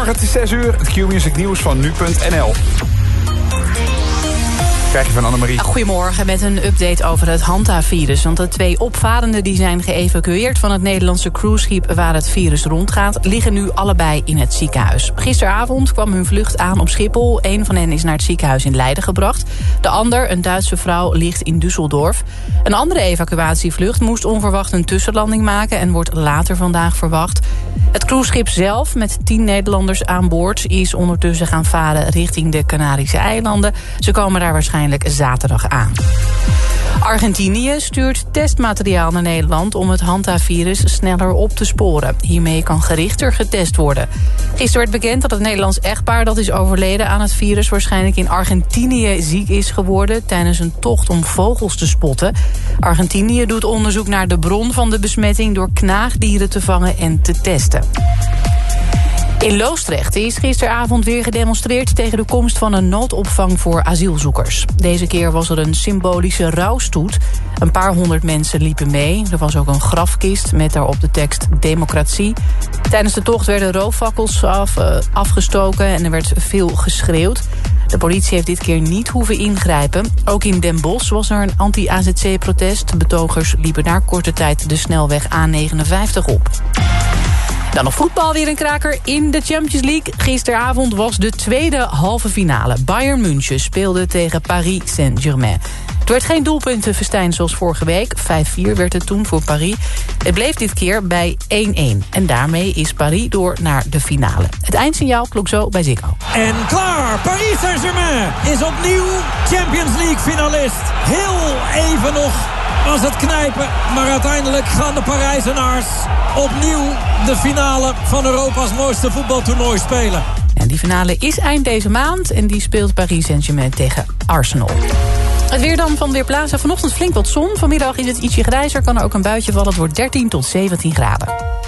Goedemorgen, het is 6 uur. Het Q-Music nieuws van nu.nl. Krijg je van Annemarie. Goedemorgen, met een update over het Hanta-virus. Want de 2 opvarenden die zijn geëvacueerd van het Nederlandse cruiseschip waar het virus rondgaat, liggen nu allebei in het ziekenhuis. Gisteravond kwam hun vlucht aan op Schiphol. Een van hen is naar het ziekenhuis in Leiden gebracht. De ander, een Duitse vrouw, ligt in Düsseldorf. Een andere evacuatievlucht moest onverwacht een tussenlanding maken en wordt later vandaag verwacht. Het cruiseschip zelf, met 10 Nederlanders aan boord, is ondertussen gaan varen richting de Canarische eilanden. Ze komen daar waarschijnlijk zaterdag aan. Argentinië stuurt testmateriaal naar Nederland om het Hanta-virus sneller op te sporen. Hiermee kan gerichter getest worden. Gisteren werd bekend dat het Nederlands echtpaar dat is overleden aan het virus waarschijnlijk in Argentinië ziek is geworden tijdens een tocht om vogels te spotten. Argentinië doet onderzoek naar de bron van de besmetting door knaagdieren te vangen en te testen. In Loosdrecht is gisteravond weer gedemonstreerd tegen de komst van een noodopvang voor asielzoekers. Deze keer was er een symbolische rouwstoet. Een paar honderd mensen liepen mee. Er was ook een grafkist met daarop de tekst democratie. Tijdens de tocht werden rooffakkels afgestoken en er werd veel geschreeuwd. De politie heeft dit keer niet hoeven ingrijpen. Ook in Den Bosch was er een anti-AZC-protest. Betogers liepen na korte tijd de snelweg A59 op. Dan nog voetbal, weer een kraker in de Champions League. Gisteravond was de tweede halve finale. Bayern München speelde tegen Paris Saint-Germain. Het werd geen doelpuntenfestijn zoals vorige week. 5-4 werd het toen voor Paris. Het bleef dit keer bij 1-1. En daarmee is Paris door naar de finale. Het eindsignaal klonk zo bij Ziggo. En klaar! Paris Saint-Germain is opnieuw Champions League finalist. Heel even nog was het knijpen. Maar uiteindelijk gaan de Parijzenaars opnieuw de finale van Europa's mooiste voetbaltoernooi spelen. En die finale is eind deze maand. En die speelt Paris Saint-Germain tegen Arsenal. Het weer dan van Weerplaza. Vanochtend flink wat zon. Vanmiddag is het ietsje grijzer. Kan er ook een buitje vallen. Het wordt 13 tot 17 graden.